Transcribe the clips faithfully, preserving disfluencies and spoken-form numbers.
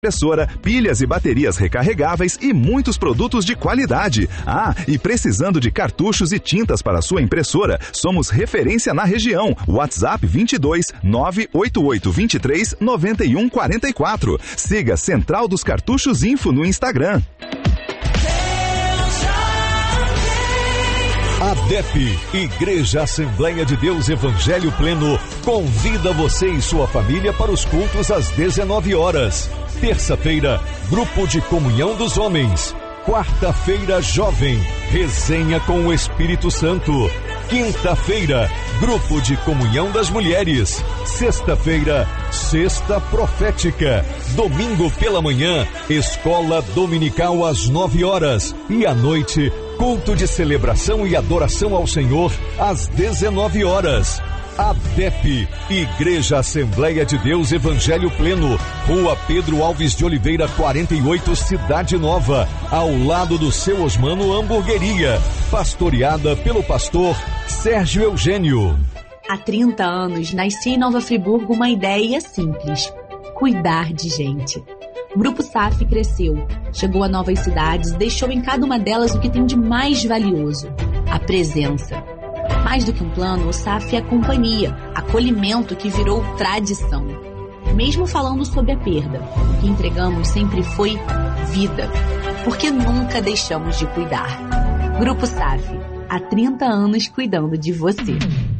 impressora, pilhas e baterias recarregáveis e muitos produtos de qualidade. Ah, e precisando de cartuchos e tintas para sua impressora, somos referência na região. WhatsApp vinte e dois, nove oito oito, vinte e três, noventa e um, quarenta e quatro. Siga Central dos Cartuchos Info no Instagram. A D E P, Igreja Assembleia de Deus Evangelho Pleno, convida você e sua família para os cultos às dezenove horas. Terça-feira, Grupo de Comunhão dos Homens. Quarta-feira, Jovem, Resenha com o Espírito Santo. Quinta-feira, Grupo de Comunhão das Mulheres. Sexta-feira, Sexta Profética. Domingo pela manhã, Escola Dominical às nove horas. E à noite, culto de celebração e adoração ao Senhor às dezenove horas. A D E P, Igreja Assembleia de Deus Evangelho Pleno, Rua Pedro Alves de Oliveira, quarenta e oito, Cidade Nova, ao lado do Seu Osmano Hamburgueria, pastoreada pelo pastor Sérgio Eugênio. Há trinta anos, nascia em Nova Friburgo uma ideia simples: cuidar de gente. O Grupo S A F cresceu, chegou a novas cidades e deixou em cada uma delas o que tem de mais valioso: a presença. Mais do que um plano, o S A F é companhia, acolhimento que virou tradição. Mesmo falando sobre a perda, o que entregamos sempre foi vida, porque nunca deixamos de cuidar. Grupo S A F, há trinta anos cuidando de você.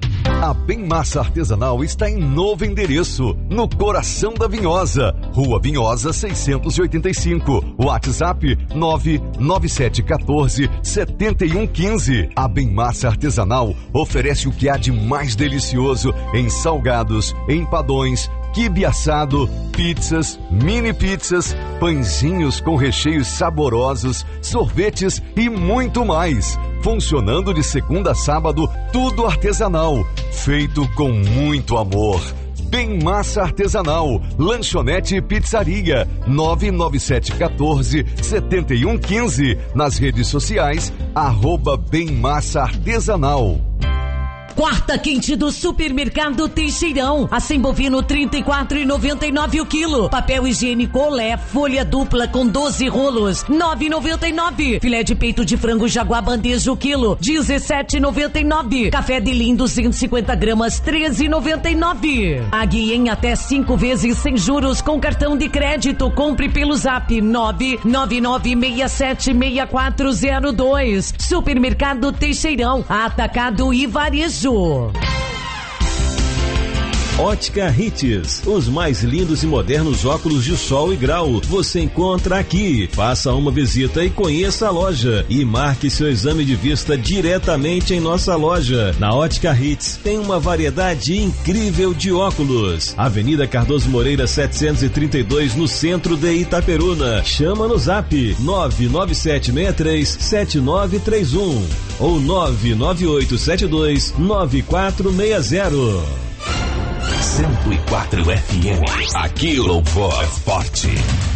A Bem Massa Artesanal está em novo endereço, no coração da Vinhosa, Rua Vinhosa seiscentos e oitenta e cinco, WhatsApp nove nove sete um quatro, sete um um cinco. A Bem Massa Artesanal oferece o que há de mais delicioso em salgados, empadões, quibe assado, pizzas, mini pizzas, pãezinhos com recheios saborosos, sorvetes e muito mais. Funcionando de segunda a sábado, tudo artesanal, feito com muito amor. Bem Massa Artesanal, lanchonete e pizzaria, nove nove sete um quatro, sete um um cinco. Nas redes sociais, arroba Bem Massa Artesanal. Quarta quente do Supermercado Teixeirão. Acém bovino trinta e quatro reais e noventa e nove centavos o quilo. Papel higiênico Olé, folha dupla com doze rolos, nove reais e noventa e nove centavos. Filé de peito de frango Jaguar bandeja o quilo, dezessete reais e noventa e nove centavos. Café de Linho duzentos e cinquenta gramas, treze reais e noventa e nove centavos. Pague em até cinco vezes sem juros com cartão de crédito. Compre pelo Zap nove nove nove seis sete seis quatro zero dois. Supermercado Teixeirão, atacado e varejo. Ótica Hits, os mais lindos e modernos óculos de sol e grau, você encontra aqui. Faça uma visita e conheça a loja e marque seu exame de vista diretamente em nossa loja. Na Ótica Hits tem uma variedade incrível de óculos. Avenida Cardoso Moreira setecentos e trinta e dois, no centro de Itaperuna. Chama no Zap nove nove sete seis três sete nove três um ou nove nove oito sete dois nove quatro seis zero. cento e quatro F M. Aqui o louvor é forte.